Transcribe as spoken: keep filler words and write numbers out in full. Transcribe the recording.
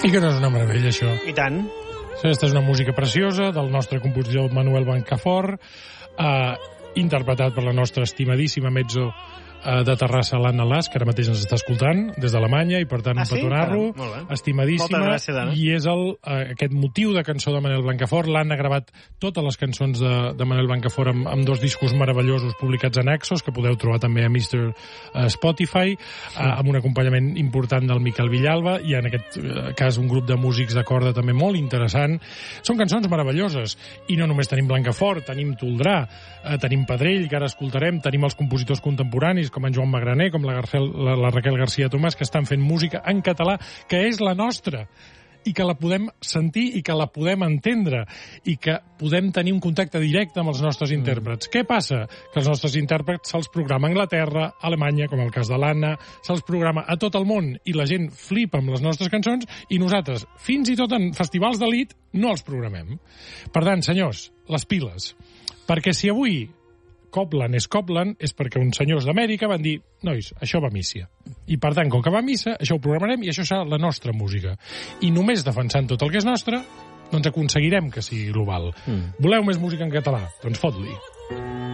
I que no és una meravella, això. I tant. Aquesta és una música preciosa del nostre compositor Manuel Blancafort, eh, interpretat per la nostra estimadíssima mezzo eh, de Terrassa, l'Anna Las, que ara mateix ens està escoltant des d'Alemanya, i per tant Ah, sí? empetonar-lo, Molt bé. estimadíssima. Moltes gràcies, Anna. I és el, eh, aquest motiu de cançó de Manuel Blancafort. L'Anna ha gravat totes les cançons de, de Manuel Blancafort amb, amb dos discos meravellosos publicats a Naxos, que podeu trobar també a mister Spotify, eh, amb un acompanyament important del Miquel Villalba, i en aquest eh, cas un grup de músics de corda també molt interessant. Són cançons meravelloses, i no només tenim Blancafort, tenim Toldrà, eh, tenim Pedrell, que ara escoltarem, tenim els compositors contemporanis, com en Joan Magraner, com la, Garcel, la, la Raquel García Tomàs, que estan fent música en català, que és la nostra, i que la podem sentir i que la podem entendre i que podem tenir un contacte directe amb els nostres intèrprets. Mm. Què passa? Que els nostres intèrprets se'ls programa a Anglaterra, a Alemanya, com el cas de l'Anna, se'ls programa a tot el món i la gent flipa amb les nostres cançons i nosaltres, fins i tot en festivals d'elit, no els programem. Per tant, senyors, les piles. Perquè si avui Copland és Copland, és perquè uns senyors d'Amèrica van dir, nois, això va a missa. I per tant, com que va a missa, això ho programarem i això serà la nostra música. I només defensant tot el que és nostre, doncs aconseguirem que sigui global. Mm. Voleu més música en català? Doncs fot-li.